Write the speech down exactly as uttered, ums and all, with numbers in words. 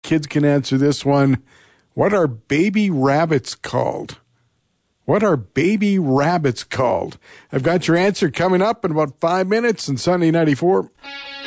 kids can answer this one. What are baby rabbits called? What are baby rabbits called? I've got your answer coming up in about five minutes on Sunday ninety-four.